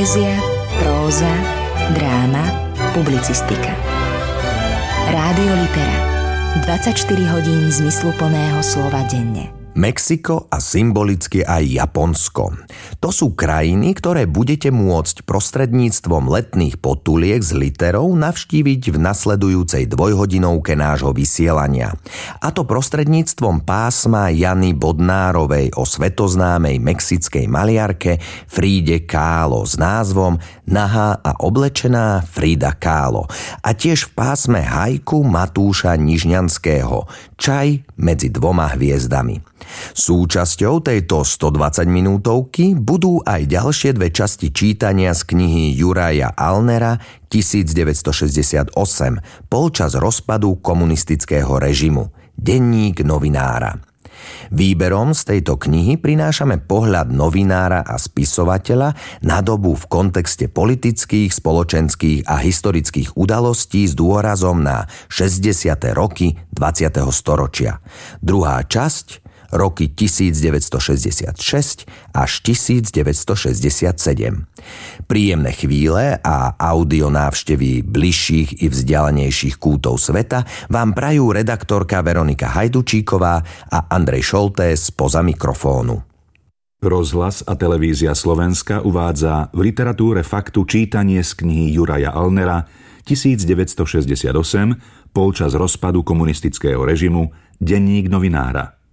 Poézia, próza, dráma, publicistika. Rádio Litera. 24 hodín zmysluplného slova denne. Mexiko a symbolicky aj Japonsko. To sú krajiny, ktoré budete môcť prostredníctvom letných potuliek s literou navštíviť v nasledujúcej dvojhodinovke nášho vysielania. A to prostredníctvom pásma Jany Bodnárovej o svetoznámej mexickej maliarke Fride Kahlo s názvom Nahá a oblečená Frida Kahlo. A tiež v pásme haiku Matúša Nižňanského Čaj medzi dvoma hviezdami. Súčasťou tejto 120 minútovky budú aj ďalšie dve časti čítania z knihy Juraja Allnera 1968 Polčas rozpadu komunistického režimu. Denník novinára. Výberom z tejto knihy prinášame pohľad novinára a spisovateľa na dobu v kontexte politických, spoločenských a historických udalostí s dôrazom na 60. roky 20. storočia. Druhá časť roky 1966 až 1967. Príjemné chvíle a audio návštevy bližších i vzdialenejších kútov sveta vám prajú redaktorka Veronika Hajdučíková a Andrej Šoltés spoza mikrofónu. Rozhlas a televízia Slovenska uvádza v literatúre faktu čítanie z knihy Juraja Allnera 1968 Polčas rozpadu komunistického režimu. Denník novinára.